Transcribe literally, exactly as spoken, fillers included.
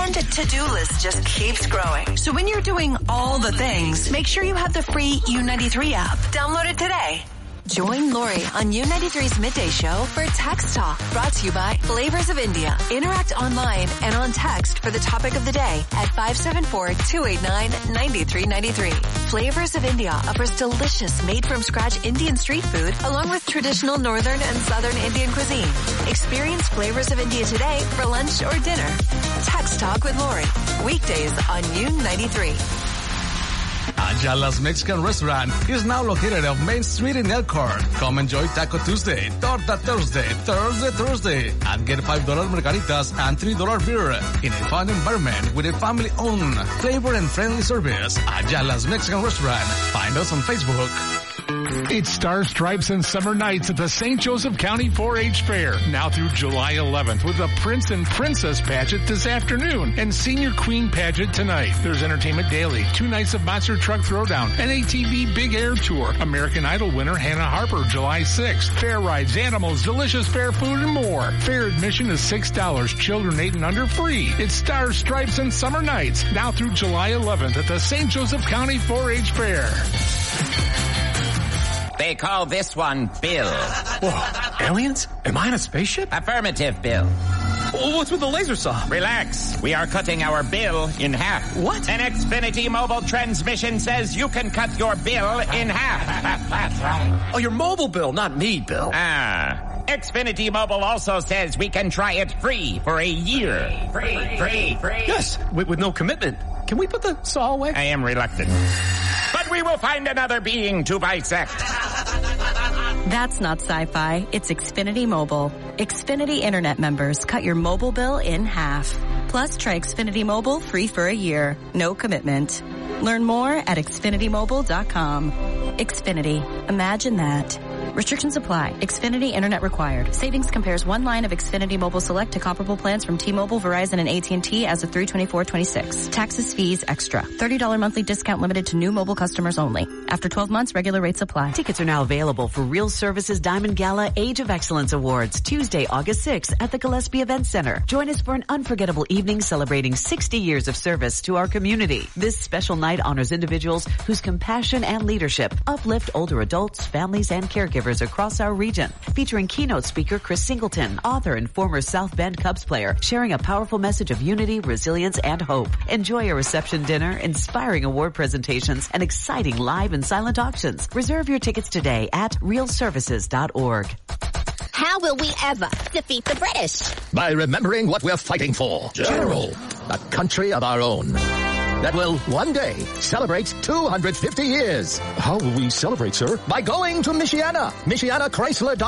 And to-do list just keeps growing. So when you're doing all the things, make sure you have the free U ninety-three app. Download it today. Join Lori on U ninety-three's Midday Show for Text Talk, brought to you by Flavors of India. Interact online and on text for the topic of the day at five seven four, two eight nine, nine three nine three. Flavors of India offers delicious made-from-scratch Indian street food along with traditional northern and southern Indian cuisine. Experience Flavors of India today for lunch or dinner. Text Talk with Lori. Weekdays on U ninety-three. Ayala's Mexican Restaurant is now located off Main Street in Elkhart. Come enjoy Taco Tuesday, Torta Thursday, Thursday Thursday, and get five dollar margaritas and three dollar beer in a fun environment with a family-owned, flavor and friendly service. Ayala's Mexican Restaurant. Find us on Facebook. It's Stars, Stripes, and Summer Nights at the Saint Joseph County four H Fair, now through July eleventh, with the Prince and Princess Pageant this afternoon and Senior Queen Pageant tonight. There's entertainment daily, two nights of Monster Truck Throwdown, an A T V Big Air Tour, American Idol winner Hannah Harper, July sixth, fair rides, animals, delicious fair food, and more. Fair admission is six dollars, children eight and under free. It's Stars, Stripes, and Summer Nights, now through July eleventh at the Saint Joseph County four H Fair. They call this one Bill. Whoa, aliens? Am I in a spaceship? Affirmative, Bill. Well, what's with the laser saw? Relax. We are cutting our bill in half. What? An Xfinity mobile transmission says you can cut your bill in half. Oh, your mobile bill, not me, Bill. Ah. Xfinity Mobile also says we can try it free for a year. Free, free, free. Yes, with, with no commitment. Can we put the saw away? I am reluctant. But we will find another being to bisect. That's not sci-fi. It's Xfinity Mobile. Xfinity Internet members cut your mobile bill in half. Plus, try Xfinity Mobile free for a year. No commitment. Learn more at Xfinity Mobile dot com. Xfinity. Imagine that. Restrictions apply. Xfinity Internet required. Savings compares one line of Xfinity Mobile Select to comparable plans from T-Mobile, Verizon, and A T and T as of three twenty-four twenty-six. Taxes, fees, extra. thirty dollars monthly discount limited to new mobile customers only. After twelve months, regular rates apply. Tickets are now available for Real Services Diamond Gala Age of Excellence Awards, Tuesday, August sixth at the Gillespie Event Center. Join us for an unforgettable evening celebrating sixty years of service to our community. This special night honors individuals whose compassion and leadership uplift older adults, families, and caregivers across our region, featuring keynote speaker Chris Singleton, author and former South Bend Cubs player, sharing a powerful message of unity, resilience, and hope. Enjoy a reception dinner, inspiring award presentations, and exciting live and silent auctions. Reserve your tickets today at real services dot org. How will we ever defeat the British? By remembering what we're fighting for. General. A country of our own. That will one day celebrate two hundred fifty years. How will we celebrate, sir? By going to Michiana. Michiana Chrysler.